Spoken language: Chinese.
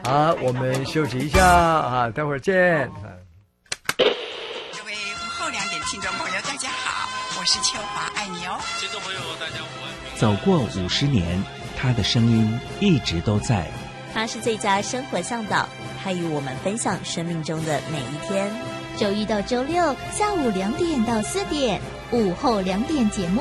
好，我们休息一下啊，待会儿见。 各位午后2点听众朋友，大家好，我是秋华，爱你哦。 听众朋友，大家午安。 走过50年，他的声音一直都在。 他是最佳生活向导，他与我们分享生命中的每一天。 周一到周六下午2点到4点，午后2点节目。